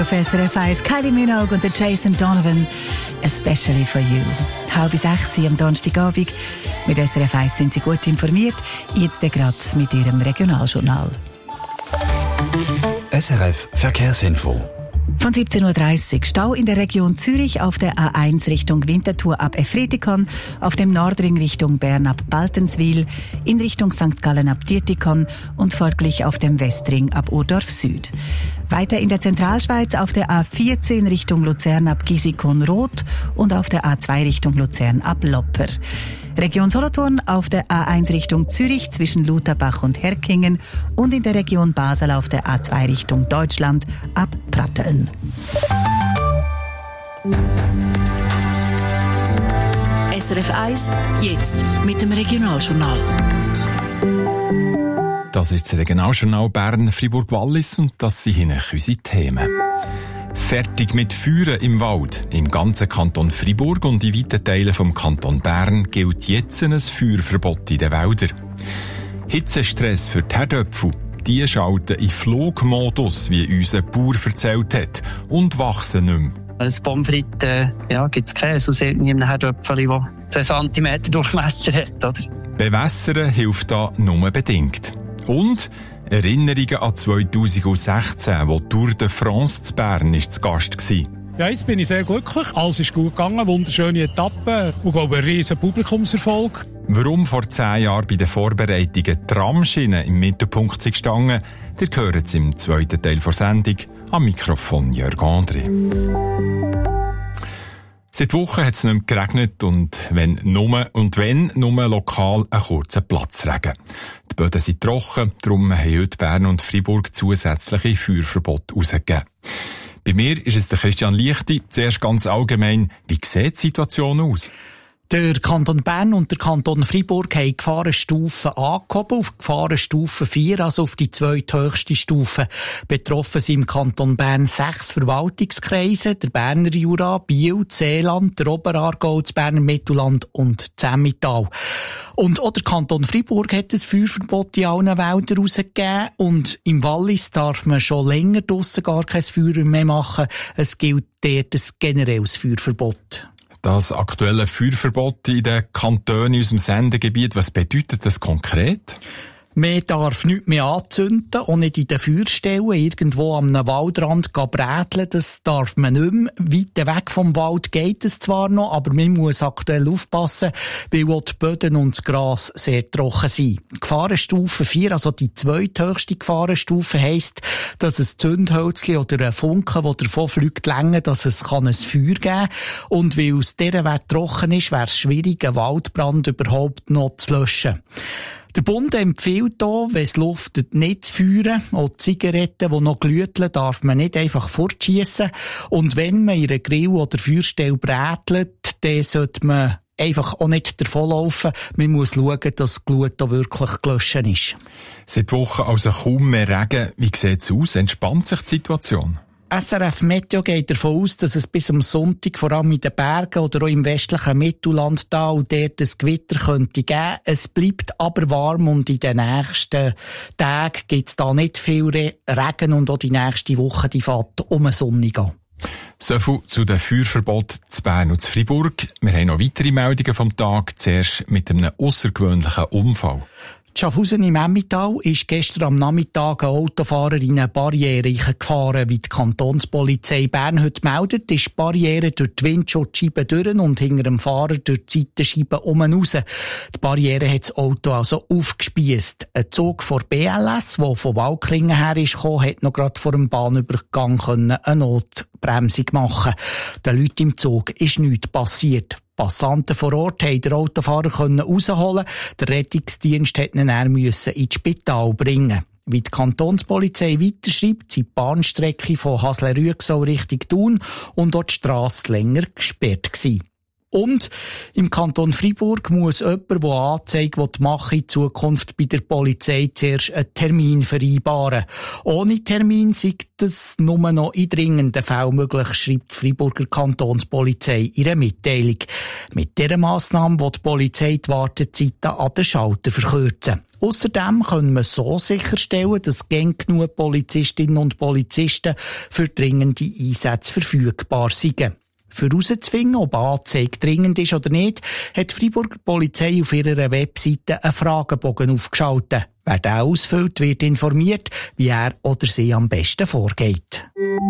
Auf SRF 1 Kylie Minogue und Jason Donovan, «Especially for you». 5:30 am Donnerstagabend. Mit SRF 1 sind Sie gut informiert. Jetzt gerade mit Ihrem Regionaljournal. SRF Verkehrsinfo. Von 17:30 Uhr Stau in der Region Zürich auf der A1 Richtung Winterthur ab Efretikon, auf dem Nordring Richtung Bern ab Baltenswil, in Richtung St. Gallen ab Dietikon und folglich auf dem Westring ab Urdorf Süd. Weiter in der Zentralschweiz auf der A14 Richtung Luzern ab Gisikon-Roth und auf der A2 Richtung Luzern ab Lopper. Region Solothurn auf der A1 Richtung Zürich zwischen Lutherbach und Herkingen und in der Region Basel auf der A2 Richtung Deutschland ab Pratteln. SRF 1, jetzt mit dem Regionaljournal. Das ist das Regionaljournal Bern-Fribourg-Wallis und das sind unsere Themen. Fertig mit Feuern im Wald. Im ganzen Kanton Fribourg und in weiten Teilen vom Kanton Bern gilt jetzt ein Feuerverbot in den Wäldern. Hitzestress für die Herdöpfel. Die schalten in Flugmodus, wie unser Bauer erzählt hat, und wachsen nicht mehr. Ein Pommes frites, gibt es keinen, sonst in einem Herdöpfchen, der 2 cm Durchmesser hat, oder? Bewässern hilft da nur bedingt. Und Erinnerungen an 2016, wo Tour de France zu Bern zu Gast war. Ja, jetzt bin ich sehr glücklich. Alles ist gut gegangen, wunderschöne Etappen und glaube ein riesen Publikumserfolg. Warum vor 10 Jahren bei den Vorbereitungen Tramschienen im Mittelpunkt gestanden, ihr hört es im zweiten Teil der Sendung. Am Mikrofon Jörg André. Seit Wochen hat es nicht mehr geregnet und wenn nur lokal ein kurzer Platzregen. Die Böden sind trocken, darum haben heute Bern und Fribourg zusätzliche Feuerverbote herausgegeben. Bei mir ist es der Christian Lichti. Zuerst ganz allgemein, wie sieht die Situation aus? Der Kanton Bern und der Kanton Fribourg haben die Gefahrenstufe angehoben auf Gefahrenstufe 4, also auf die zweithöchste Stufe. Betroffen sind im Kanton Bern 6 Verwaltungskreise, der Berner Jura, Biel, Seeland, der Oberaargau, das Berner Mittelland und das Emmental. Und auch der Kanton Fribourg hat ein Feuerverbot in allen Wäldern rausgegeben und im Wallis darf man schon länger draussen gar kein Feuer mehr machen. Es gilt dort ein generelles Feuerverbot. Das aktuelle Feuerverbot in den Kantonen in unserem Sendegebiet, was bedeutet das konkret? Man darf nichts mehr anzünden, auch nicht in den Feuerstellen, irgendwo am Waldrand bräteln, das darf man nicht mehr. Weit weg vom Wald geht es zwar noch, aber man muss aktuell aufpassen, weil auch die Böden und das Gras sehr trocken sind. Gefahrenstufe 4, also die zweithöchste Gefahrenstufe, heisst, dass ein Zündhölzchen oder ein Funken, der davon fliegt, länger, dass es ein Feuer geben kann. Und weil es dieser Welt trocken ist, wäre es schwierig, einen Waldbrand überhaupt noch zu löschen. Der Bund empfiehlt hier, wenn es luftet, nicht zu feuern. Auch Zigaretten, die noch glühteln, darf man nicht einfach fortschiessen. Und wenn man in einer Grill- oder Feuerstelle brätelt, dann sollte man einfach auch nicht davonlaufen. Man muss schauen, dass das Glut auch wirklich gelöscht ist. Seit Wochen also kaum mehr Regen. Wie sieht es aus? Entspannt sich die Situation? SRF Meteo geht davon aus, dass es bis am Sonntag vor allem in den Bergen oder auch im westlichen Mittelland da und dort ein Gewitter könnte geben. Es bleibt aber warm und in den nächsten Tagen gibt es da nicht viel Regen und auch die nächste Woche die fährt sonnig an. Soviel zu den Feuerverboten zu Bern und zu Fribourg. Wir haben noch weitere Meldungen vom Tag. Zuerst mit einem aussergewöhnlichen Unfall. In Schaffhausen im Emmental ist gestern am Nachmittag ein Autofahrer in eine Barriere gefahren. Wie die Kantonspolizei Bern heute meldet, ist die Barriere durch die Windschutzscheibe durch und hinter dem Fahrer durch die Seitenscheibe raus. Die Barriere hat das Auto also aufgespiesst. Ein Zug von BLS, der von Waldklingen her ist gekommen, hat noch gerade vor dem Bahnübergang eine Notbremsung machen. Den Leuten im Zug ist nichts passiert. Passanten vor Ort haben den Autofahrer rausholen. Der Rettungsdienst musste ihn dann ins Spital bringen. Wie die Kantonspolizei weiterschreibt, sind die Bahnstrecke von Hasle-Rüegsau Richtung Thun und dort die Strasse länger gesperrt gewesen. Und im Kanton Freiburg muss jemand, der eine Anzeige machen will, in Zukunft bei der Polizei zuerst einen Termin vereinbaren. Ohne Termin sei das nur noch in dringenden Fällen möglich, schreibt die Freiburger Kantonspolizei in einer Mitteilung. Mit dieser Massnahme will die Polizei die Wartezeiten an den Schalter verkürzen. Ausserdem können wir so sicherstellen, dass genug Polizistinnen und Polizisten für dringende Einsätze verfügbar sind. Für herauszufinden, ob eine Anzeige dringend ist oder nicht, hat die Freiburger Polizei auf ihrer Webseite einen Fragebogen aufgeschaltet. Wer den ausfüllt, wird informiert, wie er oder sie am besten vorgeht.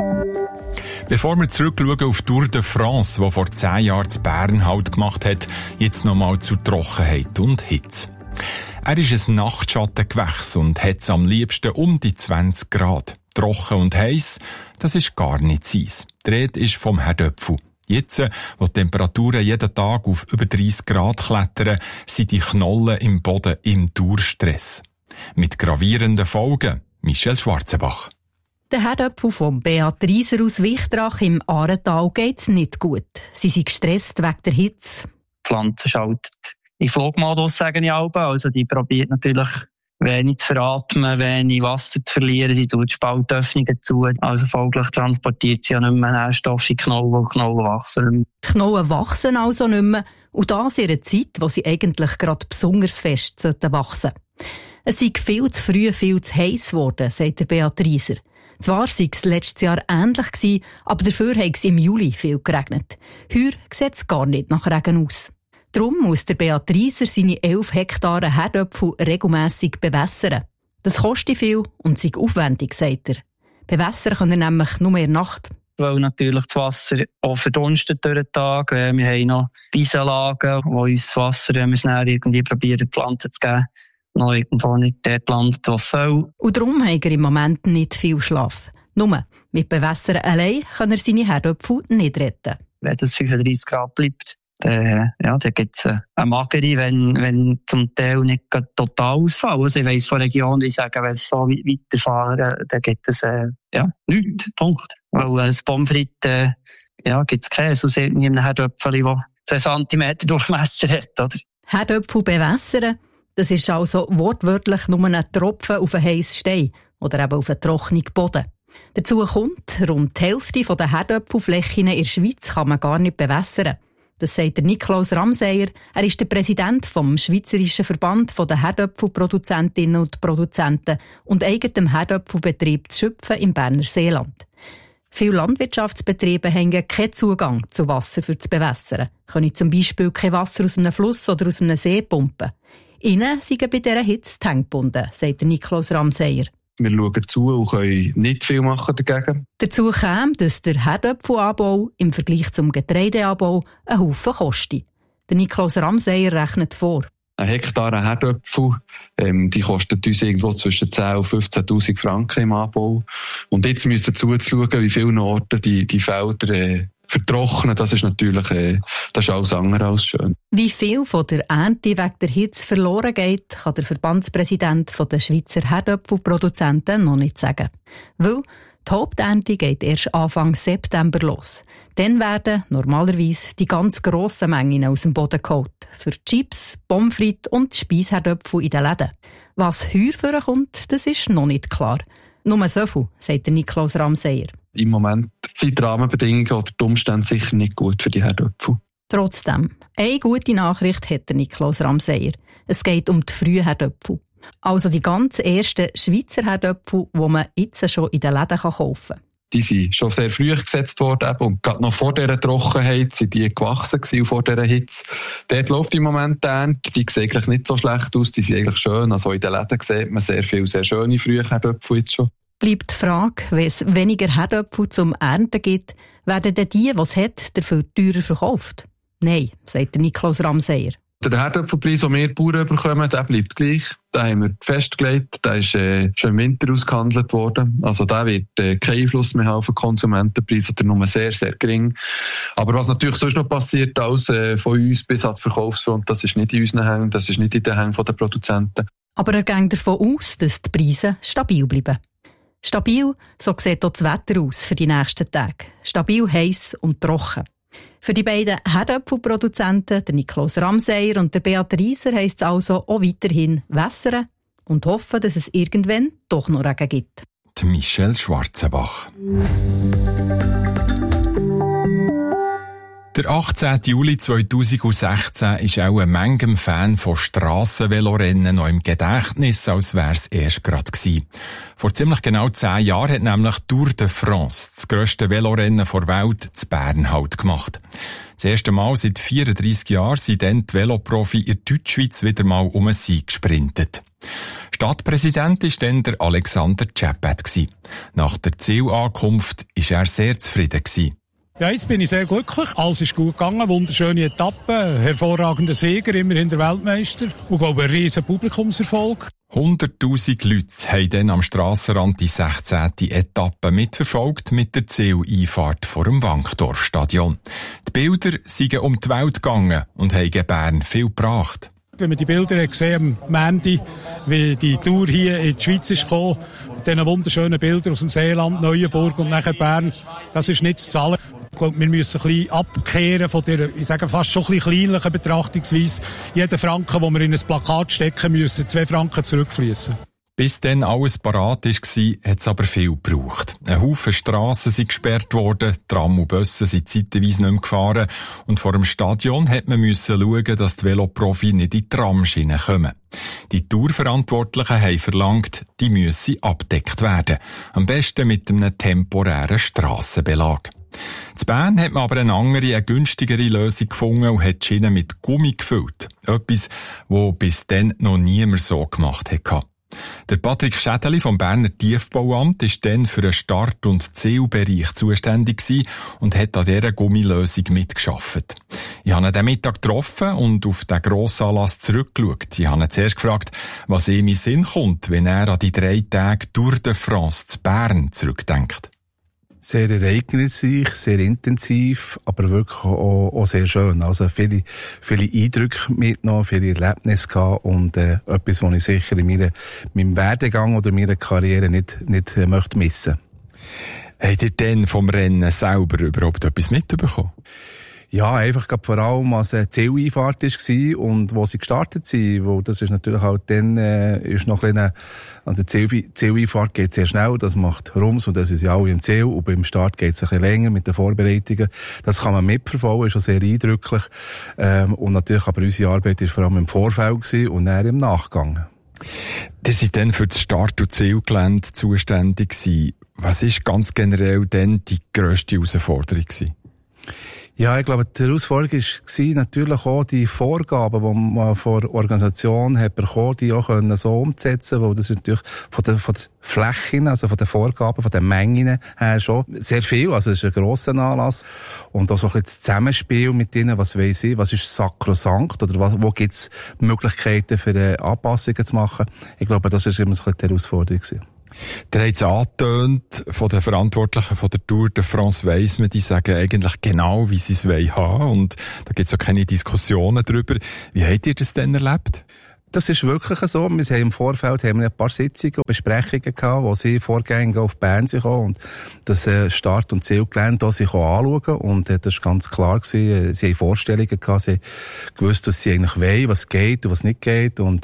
Bevor wir zurückschauen auf Tour de France, die vor 10 Jahren zu Bern Halt gemacht hat, jetzt nochmal zu Trockenheit und Hitze. Er ist ein Nachtschattengewächs und hat es am liebsten um die 20 Grad. Trocken und heiß, das ist gar nicht seins. Die Rede ist vom Herdöpfel. Jetzt, wo die Temperaturen jeden Tag auf über 30 Grad klettern, sind die Knollen im Boden im Dauerstress. Mit gravierenden Folgen. Michel Schwarzenbach. Der Herdöpfel von Beat Rieser aus Wichtrach im Aaretal geht's nicht gut. Sie sind gestresst wegen der Hitze. Die Pflanze schaltet in Flugmodus, sagen die Alben. Also die probiert natürlich wenig zu veratmen, wenig Wasser zu verlieren. Sie tut Spaltöffnungen zu. Also folglich transportiert sie ja nicht mehr Nährstoffe in Knollen, die Knollen wachsen nicht mehr. Die Knollen wachsen also nicht mehr. Und das in einer Zeit, wo sie eigentlich gerade besonders fest wachsen sollten. Es sei viel zu früh, viel zu heiß geworden, sagt der Beat Rieser. Zwar sei es letztes Jahr ähnlich gewesen, aber dafür hat es im Juli viel geregnet. Heuer sieht es gar nicht nach Regen aus. Darum muss der Beat Rieser seine 11 Hektare Herdöpfel regelmässig bewässern. Das kostet viel und sei aufwendig, sagt er. Bewässern kann er nämlich nur mehr Nacht. Weil natürlich das Wasser auch verdunstet durch den Tag. Wir haben noch Beisenlagen, wo uns das Wasser, wenn wir es dann irgendwie probieren, die Pflanzen zu geben, noch irgendwo nicht dort landet, was soll. Und darum hat er im Moment nicht viel Schlaf. Nur mit Bewässern allein kann er seine Herdöpfel nicht retten. Wenn es 35 Grad bleibt, dann gibt es eine Magere, wenn zum Teil nicht total ausfallen. Also ich weiss von Regionen, die sagen, wenn es so weiterfahren, dann gibt es nichts. Punkt. Weil ein Pommes frites gibt es keinen. So sieht nie ein Herdöpfel, der 2 cm Durchmesser hat. Oder? Herdöpfel bewässern, das ist also wortwörtlich nur ein Tropfen auf einen heissen Stein oder eben auf einen trockenen Boden. Dazu kommt, rund die Hälfte der Herdöpfelflächen in der Schweiz kann man gar nicht bewässern. Das sagt der Niklaus Ramseyer. Er ist der Präsident vom Schweizerischen Verband der Herdöpfelproduzentinnen und Produzenten und eigenem Herdöpfelbetrieb Schüpfen im Berner Seeland. Viele Landwirtschaftsbetriebe haben keinen Zugang zu Wasser für das Bewässern. Können zum Beispiel kein Wasser aus einem Fluss oder aus einem See pumpen. Ihnen sind bei dieser Hitze die Hände gebunden, sagt der Niklaus Ramseyer. Wir schauen zu und können nicht viel machen dagegen. Dazu käme, dass der Herdöpfelanbau im Vergleich zum Getreideanbau einen Haufen kostet. Der Niklaus Ramseyer rechnet vor. Ein Hektar Herdöpfel, die kostet uns irgendwo zwischen 10.000 und 15.000 Franken im Anbau. Und jetzt müssen wir zuzuschauen, wie vielen Orten die Felder vertrocknen. Das ist natürlich das ist alles andere als schön. Wie viel von der Ernte wegen der Hitze verloren geht, kann der Verbandspräsident der Schweizer Herdöpfelproduzenten noch nicht sagen. Weil die Haupternte geht erst Anfang September los. Dann werden normalerweise die ganz grossen Mengen aus dem Boden geholt. Für Chips, Pommes frites und Speisherdöpfel in den Läden. Was heuer vorkommt, das ist noch nicht klar. Nur so viel, sagt der Niklaus Ramseyer. Im Moment sind die Rahmenbedingungen oder die Umstände sicher nicht gut für die Herdöpfel. Trotzdem, eine gute Nachricht hat der Niklaus Ramseyer. Es geht um die frühen Herdöpfel. Also die ganz ersten Schweizer Herdöpfel, die man jetzt schon in den Läden kaufen kann. Die sind schon sehr früh gesetzt worden und gerade noch vor dieser Trockenheit sind die gewachsen gewesen, vor dieser Hitze. Dort läuft im Moment die Ernte, die sehen eigentlich nicht so schlecht aus, die sind eigentlich schön. Also in den Läden sieht man sehr viele, sehr schöne frühe Herdöpfel jetzt schon. Bleibt die Frage, wenn es weniger Herdöpfel zum Ernten gibt, werden dann die es hat, dafür teurer verkauft? Nein, sagt der Niklaus Ramseyer. Der Herdöpfelpreis, den wir Bauern bekommen, der bleibt gleich. Den haben wir festgelegt. Der ist schon im Winter ausgehandelt worden. Also der wird keinen Einfluss mehr auf den Konsumentenpreis oder nur sehr, sehr gering. Aber was natürlich sonst noch passiert, alles von uns bis an die Verkaufsfront, das ist nicht in unseren Hängen, das ist nicht in den Hängen der Produzenten. Aber er geht davon aus, dass die Preise stabil bleiben. Stabil, so sieht auch das Wetter aus für die nächsten Tage. Stabil heiß und trocken. Für die beiden Herdöpfelproduzenten, der Niklaus Ramseyer und der Beat Reiser, heisst es also auch weiterhin wässern und hoffen, dass es irgendwann doch noch Regen gibt. Die Michelle Schwarzenbach. Der 18. Juli 2016 ist auch ein manchem Fan von Strassenvelorennen noch im Gedächtnis, als wäre es erst gerade gewesen. Vor ziemlich genau 10 Jahren hat nämlich Tour de France, das grösste Velorennen der Welt, zu Bern halt gemacht. Das erste Mal seit 34 Jahren sind dann die Veloprofi in der Deutschschweiz wieder mal um einen Sieg gesprintet. Stadtpräsident war dann der Alexander Czapat. Nach der Zielankunft war er sehr zufrieden. Ja, jetzt bin ich sehr glücklich. Alles ist gut gegangen, wunderschöne Etappe, hervorragender Sieger, immerhin der Weltmeister und glaube ein riesen Publikumserfolg. 100'000 Leute haben dann am Strassenrand die 16. Etappe mitverfolgt mit der Zieleinfahrt vor dem Wankdorfstadion. Die Bilder sind um die Welt gegangen und haben Bern viel gebracht. Wenn man die Bilder gesehen am Montag, wie die Tour hier in die Schweiz ist gekommen, mit diesen wunderschönen Bildern aus dem Seeland, Neuenburg und nachher Bern, das ist nicht zu zahlen. Ich glaube, wir müssen ein bisschen abkehren von dieser, ich sage fast schon ein bisschen kleinlichen Betrachtungsweise. Jeden Franken, den wir in ein Plakat stecken müssen, 2 Franken zurückfließen. Bis dann alles parat war, hat es aber viel gebraucht. Ein Haufen Strassen sind gesperrt worden, Tram und Busse sind zeitweise nicht mehr gefahren und vor dem Stadion hat man schauen, dass die Veloprofi nicht in die Tramschienen kommen. Die Tourverantwortlichen haben verlangt, die müssen abgedeckt werden. Am besten mit einem temporären Strassenbelag. In Bern hat man aber eine andere, eine günstigere Lösung gefunden und hat die Schienen mit Gummi gefüllt. Etwas, was bis dann noch niemand so gemacht hat. Der Patrick Schädeli vom Berner Tiefbauamt ist dann für den Start- und Zielbereich zuständig gewesen und hat an dieser Gummilösung mitgearbeitet. Ich habe ihn den Mittag getroffen und auf den Grossanlass zurückgeschaut. Ich habe ihn zuerst gefragt, was ihm in den Sinn kommt, wenn er an die 3 Tage Tour de France zu Bern zurückdenkt. Sehr ereignisreich, sehr intensiv, aber wirklich auch sehr schön. Also viele Eindrücke mitgenommen, viele Erlebnisse gehabt und etwas, was ich sicher in meinem Werdegang oder meiner Karriere nicht möchte missen. Habt ihr denn vom Rennen selber überhaupt etwas mitbekommen? Ja, einfach vor allem, als eine Zieleinfahrt war und wo sie gestartet sind, wo das ist natürlich halt dann, ist noch ein bisschen, an der Zieleinfahrt geht sehr schnell, das macht Rums und das ist ja alle im Ziel und beim Start geht es ein bisschen länger mit den Vorbereitungen. Das kann man mitverfolgen, ist schon sehr eindrücklich, und natürlich aber unsere Arbeit ist vor allem im Vorfeld gewesen und dann im Nachgang. Ihr seid dann für das Start- und Zielgelände zuständig gewesen. Was ist ganz generell denn die grösste Herausforderung gewesen? Ja, ich glaube, die Herausforderung war natürlich auch die Vorgaben, die man von der Organisation hat bekommen, die auch so umzusetzen, weil das natürlich von der Flächen, also von den Vorgaben, von den Mengen her schon sehr viel, also es ist ein grosser Anlass und auch so ein bisschen das Zusammenspiel mit ihnen, was weiss ich, was ist sakrosankt oder wo gibt es Möglichkeiten für Anpassungen zu machen. Ich glaube, das war immer so ein bisschen die Herausforderung gewesen. Der hat es angetönt, von den Verantwortlichen von der Tour de France weiss man, die sagen eigentlich genau, wie sie es haben wollen. Und da gibt es auch keine Diskussionen darüber. Wie habt ihr das denn erlebt? Das ist wirklich so. Wir haben im Vorfeld ein paar Sitzungen und Besprechungen gehabt, wo sie vorgängig auf Bern sind und das Start- und Zielgelände sich anschauen. Und das war ganz klar gewesen. Sie haben Vorstellungen gehabt, sie haben gewusst, was sie eigentlich wollen, was geht und was nicht geht. Und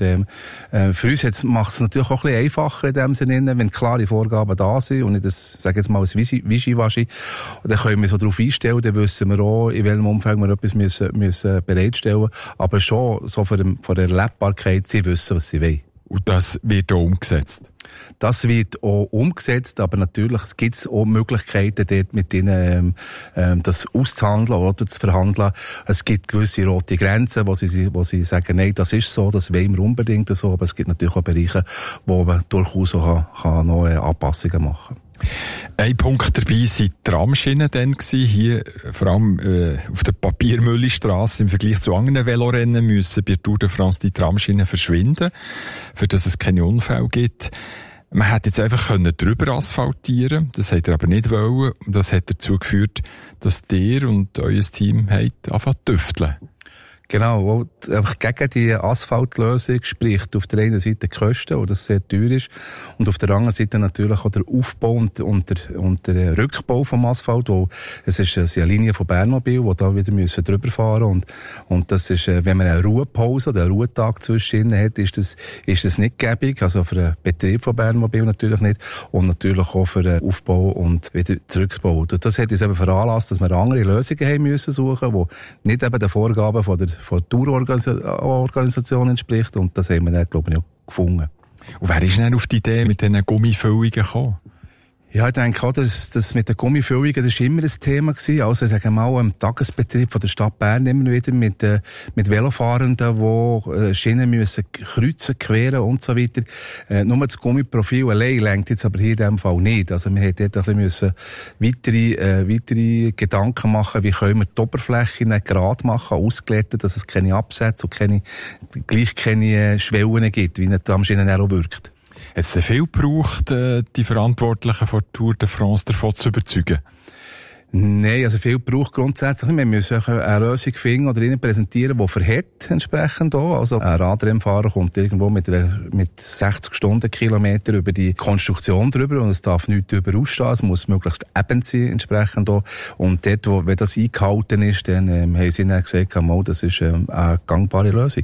für uns macht es natürlich auch ein bisschen einfacher in dem Sinne, wenn klare Vorgaben da sind und nicht das, sage jetzt mal, ein Wischiwaschi. Und dann können wir so darauf einstellen, dann wissen wir auch, in welchem Umfang wir etwas müssen bereitstellen. Aber schon so von der Erlebbarkeit, sie wissen, was sie wollen. Und das wird auch umgesetzt? Das wird auch umgesetzt, aber natürlich gibt es auch Möglichkeiten, dort mit ihnen das auszuhandeln oder zu verhandeln. Es gibt gewisse rote Grenzen, wo sie sagen, nein, das ist so, das wollen wir unbedingt so, aber es gibt natürlich auch Bereiche, wo man durchaus auch kann noch Anpassungen machen kann. Ein Punkt dabei waren die Tramschienen dann gewesen. Hier, vor allem auf der Papiermüllistrasse im Vergleich zu anderen Velorennen müssen bei Tour de France die Tramschienen verschwinden, für dass es keine Unfälle gibt. Man hätte jetzt einfach drüber asphaltieren, das hat er aber nicht wollen. Und das hat dazu geführt, dass ihr und euer Team angefangen zu tüfteln. Genau, einfach gegen die Asphaltlösung spricht auf der einen Seite die Kosten, wo das sehr teuer ist, und auf der anderen Seite natürlich auch der Aufbau und der Rückbau vom Asphalt, wo es ist eine Linie von Bernmobil, wo da wieder müssen drüber fahren und das ist, wenn man eine Ruhepause oder einen Ruhetag zwischen hat, ist das nicht gäbig, also für den Betrieb von Bernmobil natürlich nicht und natürlich auch für den Aufbau und wieder Zurückbau. Und das hat uns eben veranlasst, dass wir andere Lösungen haben müssen suchen, die nicht eben den Vorgaben von der Tourorganisation entspricht, und das haben wir dann, glaube ich, auch gefunden. Und wer ist denn auf die Idee mit diesen Gummifüllungen gekommen? Ja, ich denke auch, das mit den Gummifüllungen, das war immer ein Thema gewesen. Also, sagen wir mal, im Tagesbetrieb von der Stadt Bern immer wieder mit Velofahrenden, die Schienen müssen kreuzen, queren und so weiter. Nur das Gummiprofil allein lenkt jetzt aber hier in diesem Fall nicht. Also, wir hätten dort ein bisschen weitere Gedanken machen, wie können wir die Oberfläche nicht gerade machen, ausglätten, dass es keine Absätze und gleich keine Schwellen gibt, wie eine Tramschiene auch wirkt. Hat es denn viel gebraucht, die Verantwortlichen von Tour de France davon zu überzeugen? Nein, also viel braucht grundsätzlich nicht. Wir müssen eine Lösung finden oder ihnen präsentieren, die verhält entsprechend auch. Also ein Radrennfahrer kommt irgendwo mit 60 Stundenkilometer über die Konstruktion drüber und es darf nichts drüber ausstehen. Es muss möglichst eben sein entsprechend auch. Und dort, wenn das eingehalten ist, dann haben sie dann gesagt, das ist eine gangbare Lösung.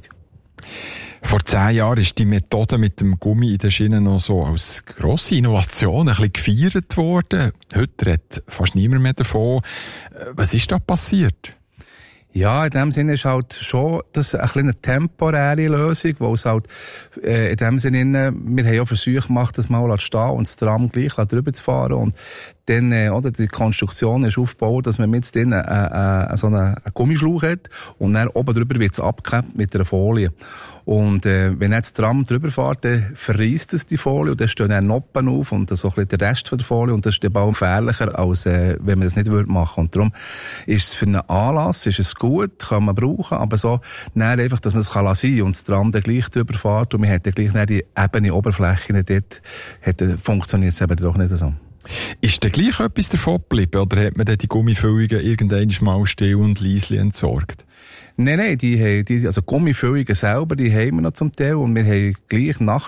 Vor 10 Jahren ist die Methode mit dem Gummi in den Schienen noch so als grosse Innovation ein bisschen gefeiert worden. Heute redet fast niemand mehr davon. Was ist da passiert? Ja, in dem Sinne ist halt schon das eine temporäre Lösung, wo es halt in dem Sinne, wir haben ja Versuche gemacht, das mal zu stehen und das Tram gleich drüber zu fahren und dann, oder die Konstruktion ist aufgebaut, dass man mit drin so einen Gummischlauch hat und dann oben drüber wird es abgeklebt mit einer Folie. Und wenn jetzt das Tram drüber fährt, dann verreisst es die Folie und dann stehen dann Noppen auf und so ein bisschen der Rest von der Folie und das ist dann bald gefährlicher, als wenn man das nicht machen würde. Und darum ist es für einen Anlass, ist es gut, kann man brauchen, aber so dann einfach, dass man es sein kann und das Tram dann gleich drüber fährt und man hat dann gleich nicht die ebene Oberfläche, dort funktioniert es eben doch nicht so. Ist denn gleich etwas davon geblieben oder hat man dann die Gummifüllungen irgendwann mal still und leise entsorgt? Nein, also Gummifüllungen selber, die haben wir noch zum Teil und wir haben gleich nach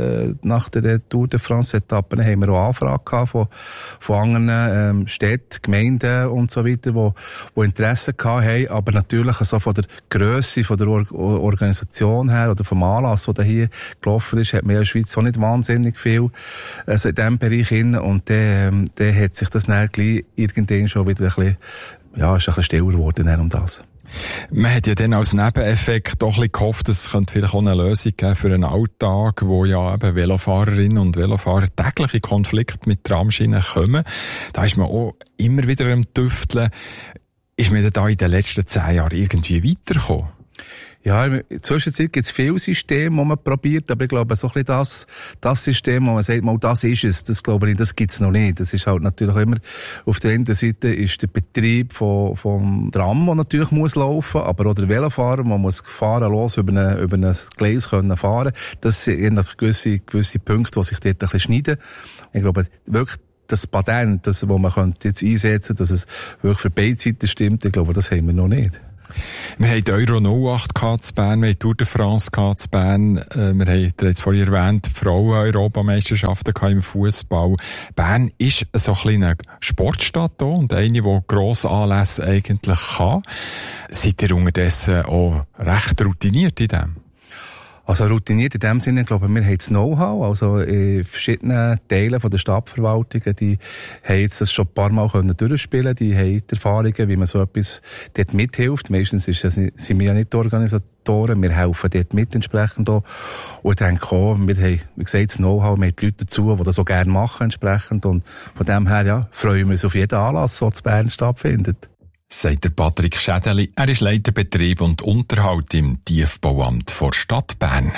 der Tour de France Etappen haben wir auch Anfragen gehabt von anderen Städten, Gemeinden und so weiter, wo Interesse gehabt haben, aber natürlich so von der Grösse, von der Organisation her oder vom Anlass, der hier gelaufen ist, hat man in der Schweiz auch nicht wahnsinnig viel also in diesem Bereich hin und dann hat sich das dann gleich irgendwann schon wieder ist ein bisschen stiller geworden um das. Man hat ja dann als Nebeneffekt doch ein bisschen gehofft, es könnte vielleicht auch eine Lösung geben für einen Alltag, wo ja eben Velofahrerinnen und Velofahrer täglich in Konflikt mit Tramschienen kommen. Da ist man auch immer wieder am Tüfteln. Ist man da in den letzten 10 Jahren irgendwie weitergekommen? Ja, in der Zwischenzeit gibt es viele Systeme, die man probiert, aber ich glaube, so ein bisschen das System, wo man sagt, mal, das ist es, das glaube ich, das gibt's noch nicht. Das ist halt natürlich immer, auf der einen Seite ist der Betrieb vom Tram, der natürlich muss laufen, aber auch der Velofahrer, man muss fahren los über ein Gleis können fahren. Das sind natürlich gewisse Punkte, die sich dort ein bisschen schneiden. Ich glaube, wirklich, das Patent, das, wo man könnte jetzt einsetzen, dass es wirklich für beide Seiten stimmt, ich glaube, das haben wir noch nicht. Wir haben die Euro 08 zu Bern, wir haben die Tour de France zu Bern, wir haben, ihr habt vorhin erwähnt, Frauen-Europameisterschaften im Fußball. Bern ist so ein kleiner Sportstadt hier und eine, die grosse Anlässe eigentlich kann. Seid ihr unterdessen auch recht routiniert in dem? Also routiniert in dem Sinne, glaube ich, wir haben das Know-how, also in verschiedenen Teilen von der Stadtverwaltungen, die haben jetzt das schon ein paar Mal durchspielen, die haben die Erfahrungen, wie man so etwas dort mithilft. Meistens sind wir ja nicht die Organisatoren, wir helfen dort mit entsprechend auch. Und ich denke auch, wir haben, wie gesagt, das Know-how, wir haben die Leute dazu, die das auch gerne machen entsprechend. Und von dem her, ja, freuen wir uns auf jeden Anlass, der in Bern stattfindet. Sagt der Patrick Schädeli. Er ist Leiter Betrieb und Unterhalt im Tiefbauamt der Stadt Bern.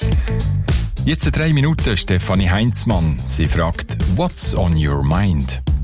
Jetzt in 3 Minuten Stefanie Heinzmann. Sie fragt, what's on your mind?